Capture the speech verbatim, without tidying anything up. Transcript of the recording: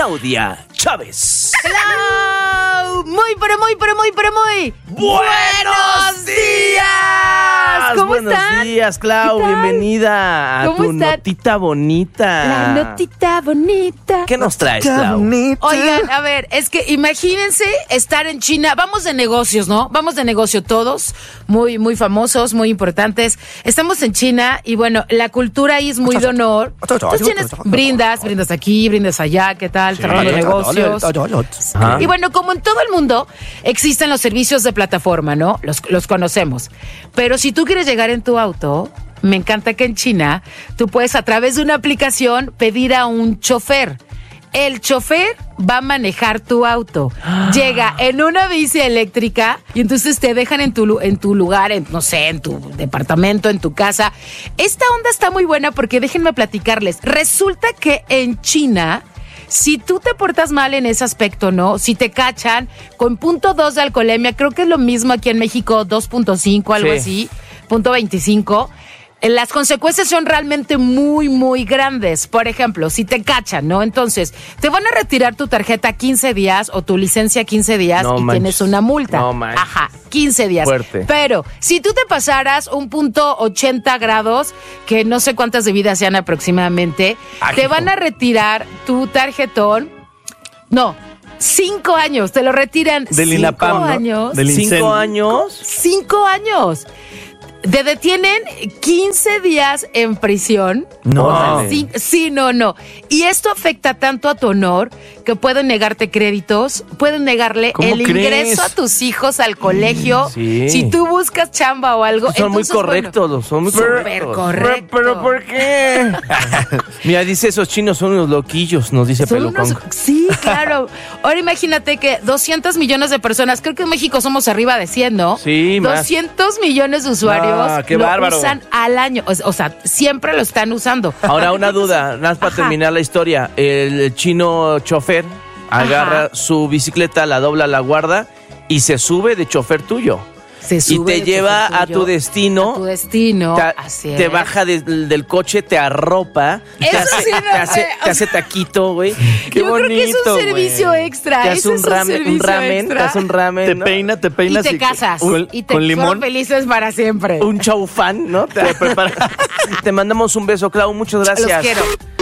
Claudia Chávez. Hello. Muy, pero muy, pero muy, pero muy. ¡Buenos días! ¿Cómo Buenos están? días, Clau. Bienvenida a ¿Cómo tu están? notita bonita. La notita bonita. ¿Qué nos traes, Clau? Oigan, a ver, es que imagínense estar en China. Vamos de negocios, ¿no? Vamos de negocio todos, muy, muy famosos, muy importantes. Estamos en China y bueno, la cultura ahí es muy de honor. Entonces tienes, brindas, brindas aquí, brindas allá, ¿qué tal? Cerrando negocios. Ajá. Y bueno, como en todo el mundo, existen los servicios de plataforma, ¿no? Los, los conocemos. Pero si tú quieres llegar en tu auto, me encanta que en China tú puedes a través de una aplicación pedir a un chofer. El chofer va a manejar tu auto. Llega en una bici eléctrica y entonces te dejan en tu, en tu lugar, en, no sé, en tu departamento, en tu casa. Esta onda está muy buena porque déjenme platicarles. Resulta que en China, si tú te portas mal en ese aspecto, ¿no? Si te cachan con punto dos de alcoholemia, creo que es lo mismo aquí en México, dos punto cinco, algo Sí. así, punto veinticinco. Las consecuencias son realmente muy, muy grandes. Por ejemplo, si te cachan, ¿no? Entonces, te van a retirar tu tarjeta quince días o tu licencia quince días No y manches. tienes una multa. No manches. Ajá, quince días. Fuerte. Pero, si tú te pasaras un punto ochenta grados, que no sé cuántas bebidas sean aproximadamente, Ay, te hijo. van a retirar tu tarjetón. No, cinco años. Te lo retiran Del cinco INAPAM, ¿no? años. Del ¿Cinco incendio. años? Cinco años. Te detienen quince días en prisión. No. O sea, sí, sí, no, no. Y esto afecta tanto a tu honor que pueden negarte créditos, pueden negarle ¿Cómo el crees? ingreso a tus hijos al colegio. Sí. Si tú buscas chamba o algo. Son muy entonces, correctos, bueno, son muy súper correctos. correcto. Pero, pero ¿por qué? Mira, dice, esos chinos son unos loquillos, nos dice Son Pelucón. unos- sí, claro. Ahora imagínate que doscientos millones de personas, creo que en México somos arriba de cien, ¿no? Sí, más. doscientos millones de usuarios Ah, qué lo bárbaro. usan al año. O, o sea, siempre lo están usando. Ahora una duda, nada más para Ajá. terminar la historia. El chino chofer agarra Ajá. su bicicleta, la dobla, la guarda y se sube de chofer tuyo. Se Y sube te de lleva chofer a tuyo tu destino. A tu destino. Te, Así te es. baja de- del coche, te arropa, y te Eso hace, sí no te hace, sé. te hace taquito, güey. Qué Yo creo que es un bonito, servicio güey. extra. Te hace Ese un es un ramen, un servicio ramen, extra. te hace un ramen, Te ¿no? peina, te Y peinas. te casas. Con, y te con son limón. felices para siempre. Un chaufán, ¿no? Te prepara. Te mandamos un beso, Clau, muchas Los gracias. quiero.